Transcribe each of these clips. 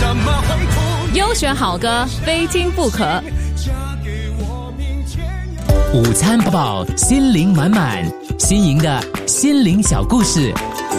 什么会哭？ 优选好歌，非听不可。 午餐饱饱，心灵满满，新颖的心灵小故事。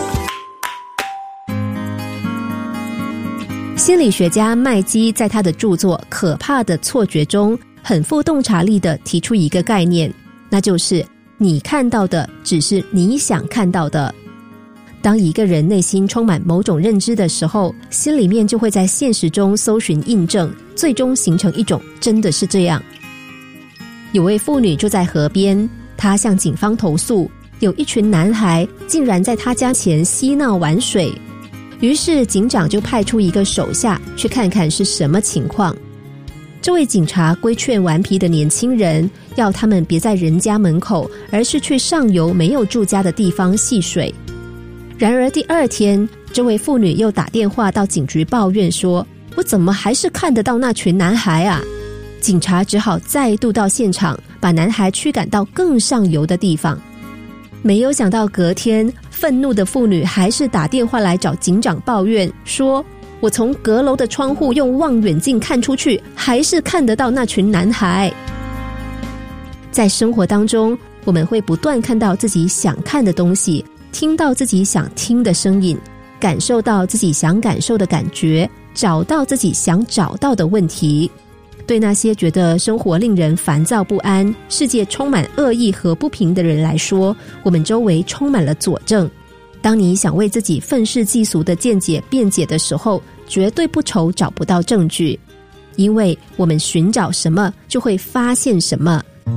心理学家麦基在他的著作《可怕的错觉》中，很富洞察力地提出一个概念，那就是你看到的只是你想看到的。当一个人内心充满某种认知的时候，心里面就会在现实中搜寻印证，最终形成一种真的是这样。有位妇女住在河边，她向警方投诉，有一群男孩竟然在她家前嬉闹玩水。于是警长就派出一个手下去看看是什么情况。这位警察规劝顽皮的年轻人，要他们别在人家门口，而是去上游没有住家的地方戏水。然而第二天，这位妇女又打电话到警局抱怨说，我怎么还是看得到那群男孩啊？警察只好再度到现场，把男孩驱赶到更上游的地方。没有想到隔天，愤怒的妇女还是打电话来找警长抱怨，说我从阁楼的窗户用望远镜看出去，还是看得到那群男孩。在生活当中，我们会不断看到自己想看的东西，听到自己想听的声音，感受到自己想感受的感觉，找到自己想找到的问题。对那些觉得生活令人烦躁不安，世界充满恶意和不平的人来说，我们周围充满了佐证。当你想为自己愤世嫉俗的见解辩解的时候，绝对不愁找不到证据，因为我们寻找什么，就会发现什么。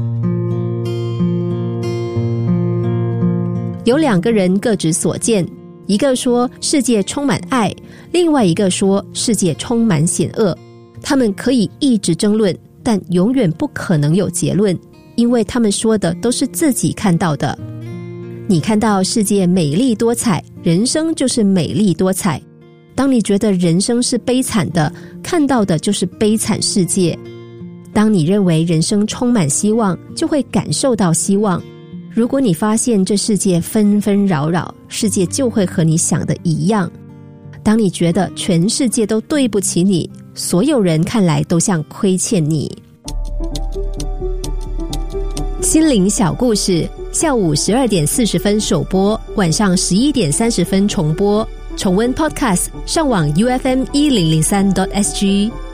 有两个人各执所见，一个说世界充满爱，另外一个说世界充满险恶。他们可以一直争论，但永远不可能有结论，因为他们说的都是自己看到的。你看到世界美丽多彩，人生就是美丽多彩。当你觉得人生是悲惨的，看到的就是悲惨世界。当你认为人生充满希望，就会感受到希望。如果你发现这世界纷纷扰扰，世界就会和你想的一样。当你觉得全世界都对不起你，所有人看来都像亏欠你。心灵小故事，下午12点40分首播，晚上11点30分重播。重温 Podcast， 上网 UFM1003.SG。